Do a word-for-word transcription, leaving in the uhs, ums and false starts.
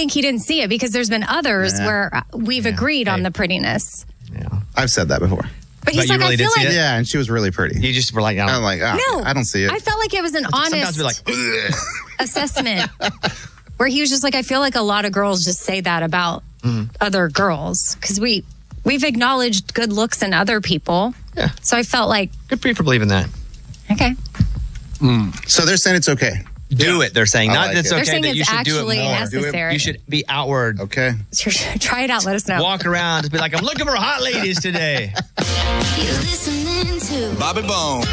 think he didn't see it because there's been others Yeah. where we've Yeah. agreed Hey. on the prettiness. Yeah. I've said that before. But he's But you like, really I did feel see like it? Yeah, and she was really pretty. You just were like, oh. I'm like, oh, no, I don't see it. I felt like it was an Sometimes honest we're like, "Ugh." assessment where he was just like, I feel like a lot of girls just say that about other girls because we we've acknowledged good looks in other people. Yeah. So I felt like, Good for you for believing that. okay, So they're saying it's okay. Do it, they're saying. I Not like that it's it. okay, they're saying that it's you should do it actually more. necessary. You should be outward. Okay. Try it out. Let us know. Walk around, just be like, I'm looking for hot ladies today. You're listening to Bobby Bone.